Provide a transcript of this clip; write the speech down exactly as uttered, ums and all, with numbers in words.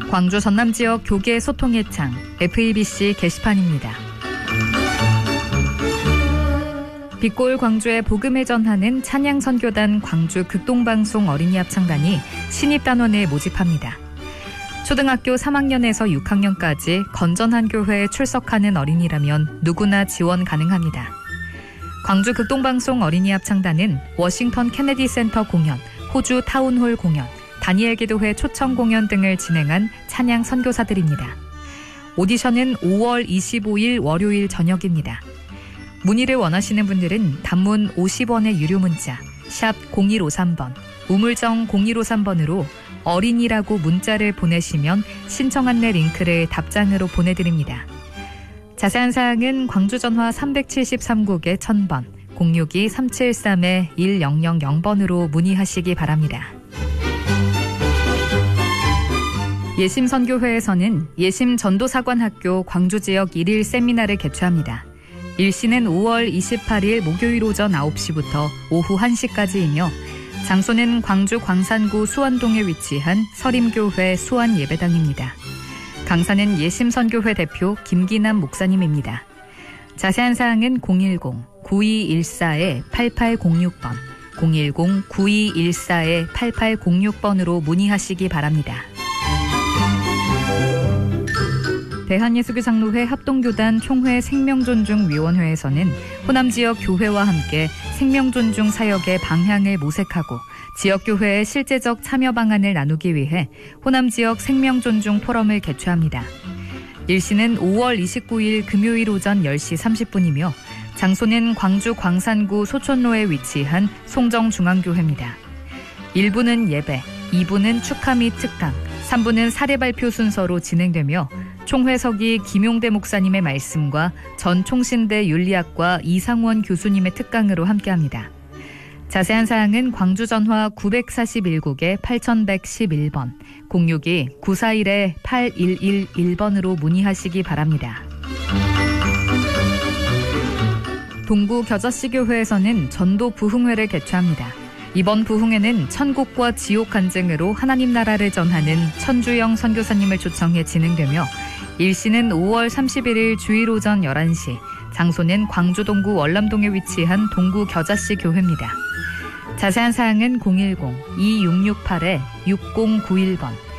광주 전남 지역 교계 소통의 창 에프이비씨 게시판입니다. 빛골 광주의 복음을 전하는 찬양 선교단 광주 극동방송 어린이 합창단이 신입 단원을 모집합니다. 초등학교 삼 학년에서 육 학년까지 건전한 교회에 출석하는 어린이라면 누구나 지원 가능합니다. 광주 극동방송 어린이 합창단은 워싱턴 케네디 센터 공연, 호주 타운홀 공연, 다니엘 기도회 초청 공연 등을 진행한 찬양 선교사들입니다. 오디션은 오월 이십오일 월요일 저녁입니다. 문의를 원하시는 분들은 단문 오십 원의 유료 문자 샵 공일오삼 번, 우물정 공일오삼 번으로 어린이라고 문자를 보내시면 신청 안내 링크를 답장으로 보내드립니다. 자세한 사항은 광주전화 삼백칠십삼 국에 천 번, 공육이 삼칠삼 일공공공 번으로 문의하시기 바랍니다. 예심선교회에서는 예심전도사관학교 광주지역 일일 세미나를 개최합니다. 일시는 오월 이십팔일 목요일 오전 아홉 시부터 오후 한 시까지이며 장소는 광주 광산구 수원동에 위치한 서림교회 수원예배당입니다. 강사는 예심선교회 대표 김기남 목사님입니다. 자세한 사항은 공일공 구이일사 팔팔공육 번, 공일공 구이일사 팔팔공육 번으로 문의하시기 바랍니다. 대한예수교장로회 합동교단 총회 생명존중위원회에서는 호남 지역 교회와 함께 생명존중 사역의 방향을 모색하고 지역교회의 실제적 참여 방안을 나누기 위해 호남 지역 생명존중 포럼을 개최합니다. 일시는 오월 이십구일 금요일 오전 열 시 삼십 분이며 장소는 광주 광산구 소촌로에 위치한 송정중앙교회입니다. 일 부는 예배, 이 부는 축하 및 특강, 삼 부는 사례 발표 순서로 진행되며 총회석이 김용대 목사님의 말씀과 전 총신대 윤리학과 이상원 교수님의 특강으로 함께합니다. 자세한 사항은 광주전화 구백사십일 국에 팔천백십일 번, 공육이 구사일 팔일일일 번으로 문의하시기 바랍니다. 동구 겨자씨교회에서는 전도 부흥회를 개최합니다. 이번 부흥회는 천국과 지옥 간증으로 하나님 나라를 전하는 천주영 선교사님을 초청해 진행되며 일시는 오월 삼십일일 주일 오전 열한 시, 장소는 광주 동구 월남동에 위치한 동구 겨자씨 교회입니다. 자세한 사항은 공일공 이육육팔 육공구일 번,